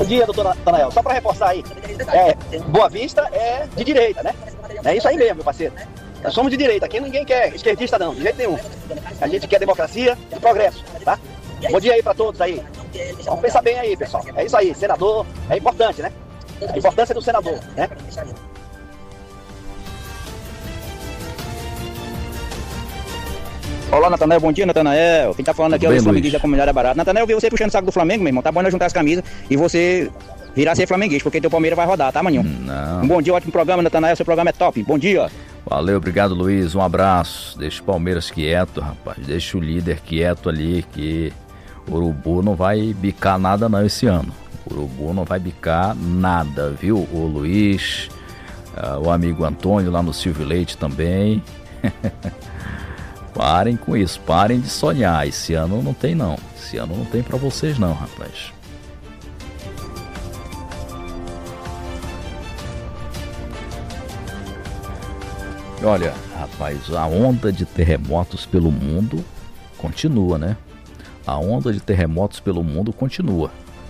Bom dia, doutor Natanael. Só para reforçar aí, Boa Vista é de direita, né? É isso aí mesmo, meu parceiro. Nós somos de direita, aqui ninguém quer esquerdista não, de jeito nenhum. A gente quer democracia e progresso, tá? Bom dia aí para todos aí. Vamos pensar bem aí, pessoal. É isso aí, senador é importante, né? A importância do senador, né? Olá, Natanael, bom dia, Natanael. Quem tá falando aqui é o flamenguista da comunidade é barato. Natanael, eu vi você puxando o saco do Flamengo, meu irmão. Tá bom nós juntar as camisas e você virar ser flamenguista, porque teu Palmeiras vai rodar, tá, maninho? Não. Um bom dia, ótimo programa, Natanael. Seu programa é top. Bom dia. Valeu, obrigado, Luiz. Um abraço. Deixa o Palmeiras quieto, rapaz. Deixa o líder quieto ali, que o Urubu não vai bicar nada não esse ano. O Urubu não vai bicar nada, viu? O Luiz, o amigo Antônio lá no Silvio Leite também. Parem com isso, parem de sonhar. Esse ano não tem não. Esse ano não tem pra vocês não, rapaz. Olha, rapaz, a onda de terremotos pelo mundo continua, né? A onda de terremotos pelo mundo continua.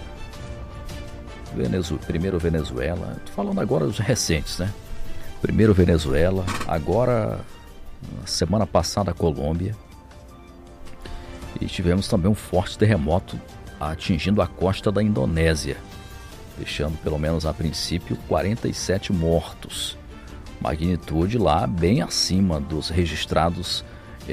Primeiro Venezuela, tô falando agora dos recentes, né? Primeiro Venezuela, agora semana passada a Colômbia. E tivemos também um forte terremoto atingindo a costa da Indonésia, deixando pelo menos a princípio 47 mortos. Magnitude lá bem acima dos registrados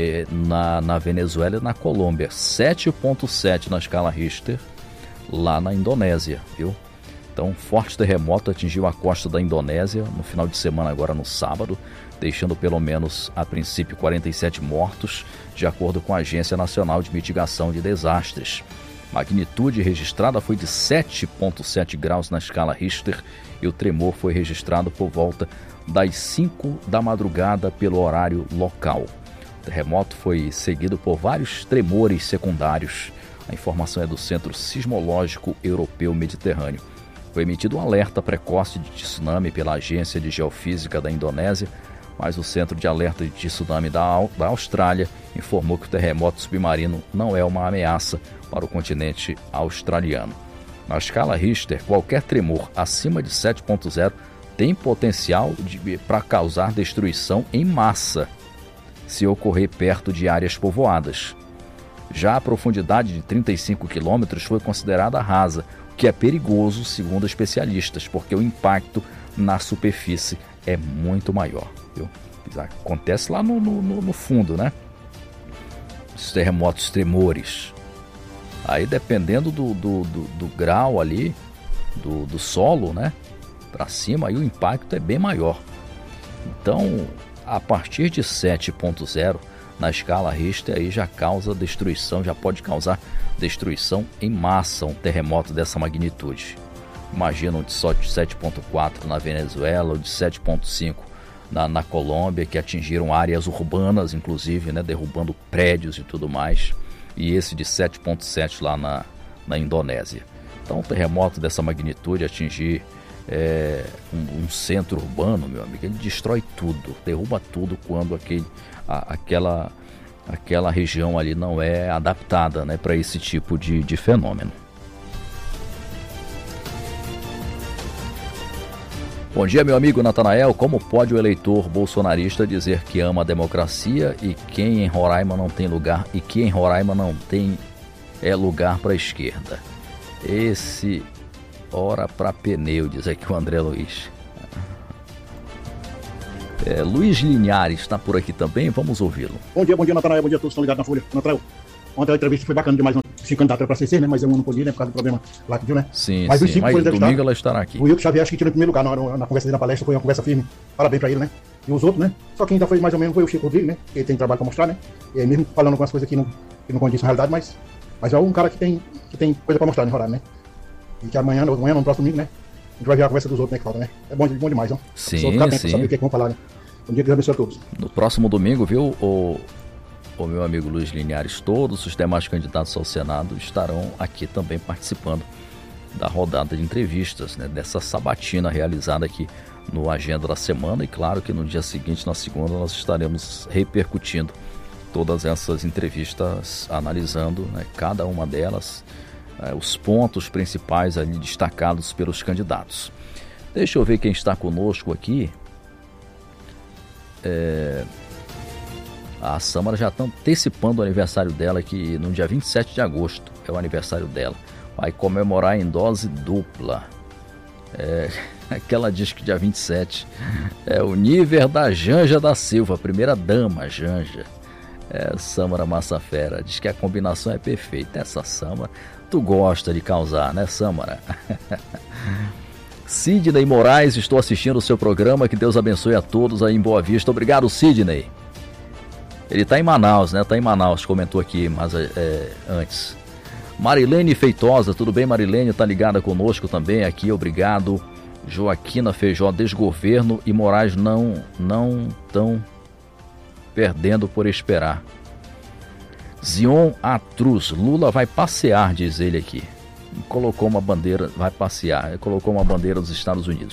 na Venezuela e na Colômbia. 7,7 na escala Richter lá na Indonésia, viu? Então, um forte terremoto atingiu a costa da Indonésia no final de semana, agora no sábado, deixando pelo menos a princípio 47 mortos, de acordo com a Agência Nacional de Mitigação de Desastres. Magnitude registrada foi de 7,7 graus na escala Richter e o tremor foi registrado por volta das 5 da madrugada pelo horário local. O terremoto foi seguido por vários tremores secundários. A informação é do Centro Sismológico Europeu Mediterrâneo. Foi emitido um alerta precoce de tsunami pela Agência de Geofísica da Indonésia, mas o Centro de Alerta de Tsunami da Austrália informou que o terremoto submarino não é uma ameaça para o continente australiano. Na escala Richter, qualquer tremor acima de 7,0 tem potencial para causar destruição em massa, se ocorrer perto de áreas povoadas. Já a profundidade de 35 quilômetros foi considerada rasa, o que é perigoso, segundo especialistas, porque o impacto na superfície é muito maior. Viu? Acontece lá no fundo, né? Os terremotos, tremores. Aí, dependendo do grau ali, do solo, né? Para cima, aí o impacto é bem maior. Então, a partir de 7,0 na escala Richter, aí já causa destruição, já pode causar destruição em massa um terremoto dessa magnitude. Imagina um de 7,4 na Venezuela, ou de 7,5 na Colômbia, que atingiram áreas urbanas, inclusive, né, derrubando prédios e tudo mais. E esse de 7,7 lá na Indonésia. Então, um terremoto dessa magnitude atingir um centro urbano, meu amigo, ele destrói tudo, derruba tudo quando aquela região ali não é adaptada, né, para esse tipo de fenômeno. Bom dia, meu amigo Natanael. Como pode o eleitor bolsonarista dizer que ama a democracia e que em Roraima não tem lugar lugar para a esquerda? Esse hora para pneu, diz aqui o André Luiz. Luiz Linhares está por aqui também, vamos ouvi-lo. Bom dia, Natanael. Bom dia a todos que estão ligados na Folha. Natanael, ontem a entrevista foi bacana demais, se candidato para CC, né? Mas eu não podia, né? Por causa do problema lá que viu, né? Sim, mas sim. Mas domingo ela estará aqui. O Wilco Xavier, acho que tirou em primeiro lugar na conversa dele na palestra, foi uma conversa firme. Parabéns para ele, né? E os outros, né? Só quem ainda foi mais ou menos foi o Chico Rodrigues, né? Que tem trabalho para mostrar, né? E aí mesmo falando algumas coisas que não condiz com a realidade, mas é um cara que tem coisa para mostrar, né, Roraima, né? E que amanhã, no próximo domingo, né? A gente vai ver a conversa dos outros, né, que falta, né? É bom demais, ó. Sim, sim. Saber o que vão falar, né? Um dia que Deus abençoe a todos. No próximo domingo, viu, o meu amigo Luiz Linhares, todos os demais candidatos ao Senado estarão aqui também participando da rodada de entrevistas, né, dessa sabatina realizada aqui no Agenda da Semana. E claro que no dia seguinte, na segunda, nós estaremos repercutindo todas essas entrevistas, analisando, né, cada uma delas os pontos principais ali destacados pelos candidatos. Deixa eu ver quem está conosco aqui. A Sâmara já está antecipando o aniversário dela, que no dia 27 de agosto é o aniversário dela. Vai comemorar em dose dupla. Que ela diz que dia 27 é o nível da Janja da Silva, primeira dama Janja. Sâmara Massafera diz que a combinação é perfeita. Essa Sâmara, tu gosta de causar, né, Sâmara? Sidney Moraes, estou assistindo o seu programa, que Deus abençoe a todos aí em Boa Vista. Obrigado, Sidney. Ele está em Manaus, né? Está em Manaus, comentou aqui, mas antes. Marilene Feitosa, tudo bem, Marilene? Está ligada conosco também aqui, obrigado. Joaquina Feijó, desgoverno e Moraes não estão perdendo por esperar. Zion Atruz, Lula vai passear, diz ele aqui. Colocou uma bandeira, vai passear, colocou uma bandeira dos Estados Unidos.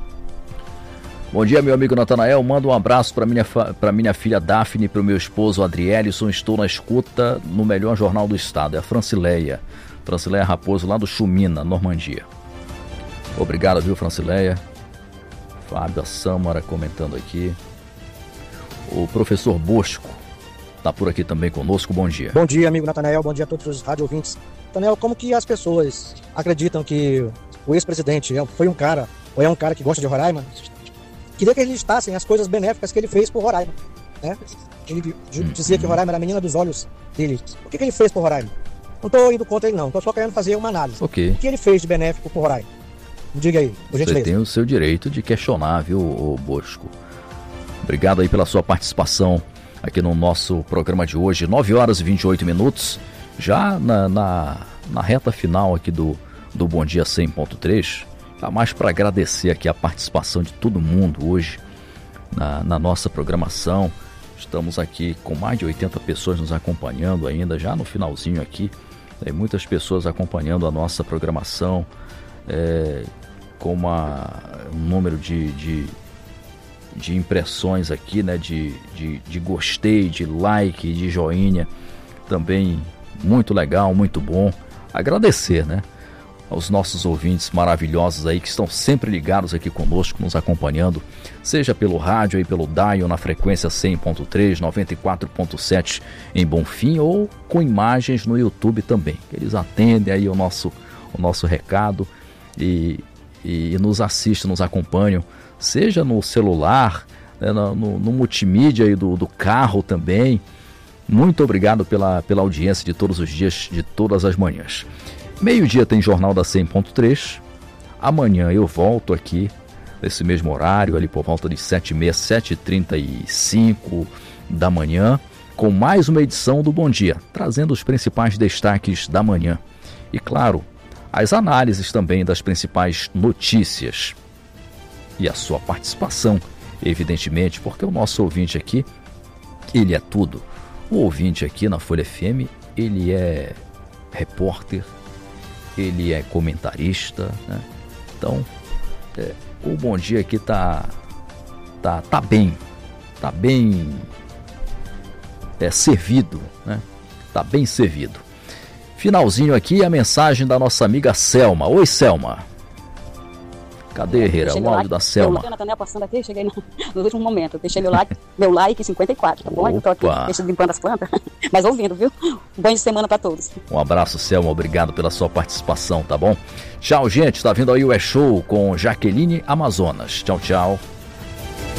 Bom dia, meu amigo Natanael, manda um abraço para minha filha Daphne e para o meu esposo Adrielson. Estou na escuta no melhor jornal do estado, é a Francileia Raposo, lá do Chumina, Normandia. Obrigado, viu, Francileia? Fábio Sâmara comentando aqui. O professor Bosco está por aqui também conosco, bom dia. Bom dia, amigo Natanael, bom dia a todos os rádio ouvintes. Natanael, como que as pessoas acreditam que o ex-presidente foi um cara, ou é um cara que gosta de Roraima? Queria que eles listassem as coisas benéficas que ele fez por Roraima, né? Ele dizia que Roraima era a menina dos olhos dele. O que ele fez por Roraima? Não estou indo contra ele, não. Estou só querendo fazer uma análise. Okay. O que ele fez de benéfico por Roraima? Me diga aí, por gentileza. Você tem o seu direito de questionar, viu, Bosco? Obrigado aí pela sua participação aqui no nosso programa de hoje. 9 horas e 28 minutos. Já na reta final aqui do Bom Dia 100.3. Mais para agradecer aqui a participação de todo mundo hoje na nossa programação. Estamos aqui com mais de 80 pessoas nos acompanhando ainda, já no finalzinho aqui. Tem muitas pessoas acompanhando a nossa programação, com um número de impressões aqui, né? De gostei, de like, de joinha. Também muito legal, muito bom. Agradecer, né? Aos nossos ouvintes maravilhosos aí que estão sempre ligados aqui conosco, nos acompanhando, seja pelo rádio aí, pelo dial na frequência 100.3, 94.7 em Bonfim, ou com imagens no YouTube também. Eles atendem aí o nosso recado e nos assistem, nos acompanham, seja no celular, né, no multimídia aí do carro também. Muito obrigado pela audiência de todos os dias, de todas as manhãs. Meio-dia tem Jornal da 100.3. Amanhã eu volto aqui, nesse mesmo horário, ali por volta de 7h30, 7h35 da manhã, com mais uma edição do Bom Dia, trazendo os principais destaques da manhã. E, claro, as análises também das principais notícias. E a sua participação, evidentemente, porque o nosso ouvinte aqui, ele é tudo. O ouvinte aqui na Folha FM, ele é repórter, ele é comentarista, né? Então, o Bom Dia aqui tá bem servido, né? Tá bem servido. Finalzinho aqui a mensagem da nossa amiga Selma. Oi, Selma. Cadê, Herrera? O áudio da Selma. Eu Natanael passando aqui, cheguei no último momento. Eu deixei meu like 54, tá bom? Eu tô aqui limpando as plantas, mas ouvindo, viu? Um bom de semana pra todos. Um abraço, Selma. Obrigado pela sua participação, tá bom? Tchau, gente. Tá vindo aí o show com Jaqueline Amazonas. Tchau, tchau.